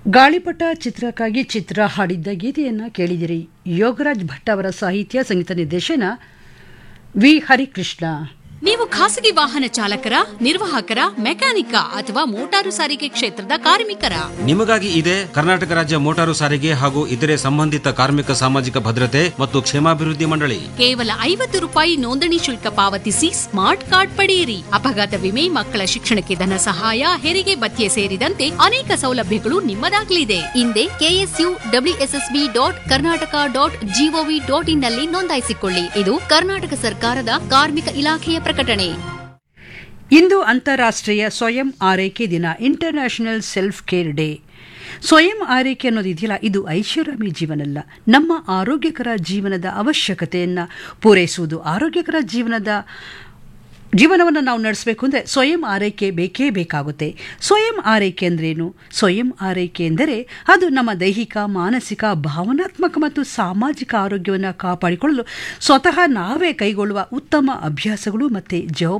ಗಾಳಿಪಟ ಚಿತ್ರಕ್ಕಾಗಿ ಚಿತ್ರ ಹಾಡಿದ್ದ ಗೀತೆಯನ್ನು ಕೇಳಿದಿರಿ. ಯೋಗರಾಜ್ ಭಟ್ ಅವರ ಸಾಹಿತ್ಯ, ಸಂಗೀತ ನಿರ್ದೇಶನ ವಿ ಹರಿಕೃಷ್ಣ. ನೀವು ಖಾಸಗಿ ವಾಹನ ಚಾಲಕರ, ನಿರ್ವಾಹಕರ, ಮೆಕ್ಯಾನಿಕ ಅಥವಾ ಮೋಟಾರು ಸಾರಿಗೆ ಕ್ಷೇತ್ರದ ಕಾರ್ಮಿಕರ? ನಿಮಗಾಗಿ ಇದೆ ಕರ್ನಾಟಕ ರಾಜ್ಯ ಮೋಟಾರು ಸಾರಿಗೆ ಹಾಗೂ ಇತರೆ ಸಂಬಂಧಿತ ಕಾರ್ಮಿಕ ಸಾಮಾಜಿಕ ಭದ್ರತೆ ಮತ್ತು ಕ್ಷೇಮಾಭಿವೃದ್ಧಿ ಮಂಡಳಿ. ಕೇವಲ ₹50 ನೋಂದಣಿ ಶುಲ್ಕ ಪಾವತಿಸಿ ಸ್ಮಾರ್ಟ್ ಕಾರ್ಡ್ ಪಡೆಯಿರಿ. ಅಪಘಾತ ವಿಮೆ, ಮಕ್ಕಳ ಶಿಕ್ಷಣಕ್ಕೆ ಧನ ಸಹಾಯ, ಹೆರಿಗೆ ಭತ್ಯೆ ಸೇರಿದಂತೆ ಅನೇಕ ಸೌಲಭ್ಯಗಳು ನಿಮ್ಮದಾಗಲಿದೆ. ಹಿಂದೆ KSU.WSSB.Karnataka.gov.in ನಲ್ಲಿ ನೋಂದಾಯಿಸಿಕೊಳ್ಳಿ. ಇದು ಕರ್ನಾಟಕ ಸರ್ಕಾರದ ಕಾರ್ಮಿಕ ಇಲಾಖೆಯ ಪ್ರಕಟಣೆ. ಇಂದು ಅಂತಾರಾಷ್ಟ್ರೀಯ ಸ್ವಯಂ ಆರೈಕೆ ದಿನ, ಇಂಟರ್ನ್ಯಾಷನಲ್ ಸೆಲ್ಫ್ ಕೇರ್ ಡೇ. ಸ್ವಯಂ ಆರೈಕೆ ಅನ್ನೋದು ಇದೆಯಲ್ಲ, ಇದು ಐಷಾರಾಮಿ ಜೀವನಲ್ಲ. ನಮ್ಮ ಆರೋಗ್ಯಕರ ಜೀವನದ ಅವಶ್ಯಕತೆಯನ್ನು ಪೂರೈಸುವುದು. ಆರೋಗ್ಯಕರ ಜೀವನವನ್ನು ನಾವು ನಡೆಸಬೇಕು ಅಂದರೆ ಸ್ವಯಂ ಆರೈಕೆ ಬೇಕೇ ಬೇಕಾಗುತ್ತೆ. ಸ್ವಯಂ ಆರೈಕೆ ಅಂದ್ರೇನು? ಸ್ವಯಂ ಆರೈಕೆ ಎಂದರೆ ಅದು ನಮ್ಮ ದೈಹಿಕ, ಮಾನಸಿಕ, ಭಾವನಾತ್ಮಕ ಮತ್ತು ಸಾಮಾಜಿಕ ಆರೋಗ್ಯವನ್ನು ಕಾಪಾಡಿಕೊಳ್ಳಲು ಸ್ವತಃ ನಾವೇ ಕೈಗೊಳ್ಳುವ ಉತ್ತಮ ಅಭ್ಯಾಸಗಳು ಮತ್ತು